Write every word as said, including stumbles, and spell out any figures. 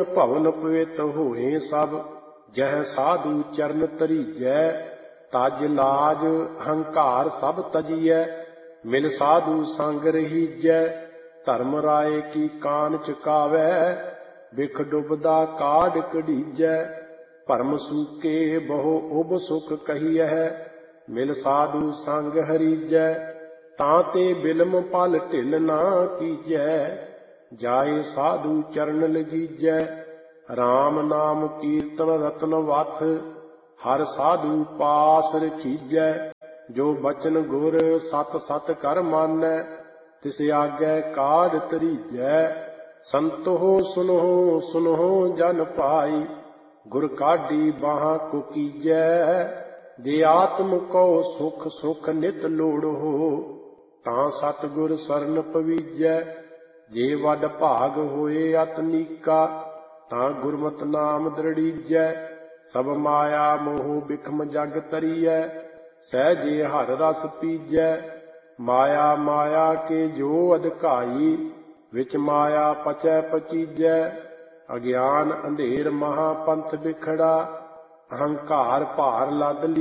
ਭਵਨ ਪਵਿੱਤ ਹੋਏ ਸਭ। ਜਹ ਸਾਧੂ ਚਰਨ ਧਰੀਜੈ ਤਜ ਲਾਜ ਹੰਕਾਰ ਸਭ ਤਜੀਐ। ਮਿਲ ਸਾਧੂ ਸੰਗ ਰਹੀਜੈ ਧਰਮ ਰਾਏ ਕੀ ਕਾਨ ਚੁਕਾਵੈ। ਬਿਖ ਡੁਬਦਾ ਕਾਢ ਕਢੀਜੈ ਭਰਮ ਸੂਕੇ ਬਹੁ ਉਬ ਸੁਖ ਕਹੀਐ। ਮਿਲ ਸਾਧੂ ਸੰਗ ਹਰੀਜੈ ਤਾਂ ਤੇ ਬਿਲਮ ਪਲ ਢਿਲ ਨਾ ਕੀਜੈ। ਜਾਏ ਸਾਧੂ ਚਰਨ ਲਗੀਜੈ ਰਾਮ ਨਾਮ ਕੀਰਤਨ ਰਤਨ ਵਥ। ਹਰ ਸਾਧੂ ਪਾਸ ਰਖੀਜੈ ਜੋ ਬਚਨ ਗੁਰ ਸਤ ਸਤ ਕਰ ਮਾਨੈ। ਤਿਸ ਆਗੈ ਕਾਢ ਧਰੀਜੈ ਸੰਤੋ ਸੁਨਹੁ ਸੁਨਹੁ ਜਨ ਭਾਈ। ਗੁਰ ਕਾਢੀ ਬਾਹਾਂ ਕੁਕੀਜੈ ਜੇ ਆਤਮ ਕਉ ਸੁਖ ਸੁਖ ਨਿਤ ਲੋੜਹੁ। ਤਾਂ ਸਤਿਗੁਰ ਸਰਨ ਪਵੀਜੈ ਜੇ ਵੱਡ ਭਾਗ ਹੋਏ ਅਤਨੀਕਾ। ਤਾਂ ਗੁਰਮਤਿ ਨਾਮ ਦ੍ਰਿੜੀਜੈ ਸਭ ਮਾਇਆ ਮੋਹ ਬਿਖਮ ਜਗ ਤਰੀਐ। ਸਹਿਜੇ ਹਰ ਰਸ ਪੀਜੈ ਮਾਇਆ ਮਾਇਆ ਕੇ ਜੋ ਅਧਿਕਾਈ। ਵਿੱਚ ਮਾਇਆ ਪਚੈ ਪਚੀਜੈ ਅਗਿਆਨ ਅੰਧੇਰ ਮਹਾ ਪੰਥ ਬਿਖੜਾ। ਅਹੰਕਾਰ ਭਾਰ ਲੱਦ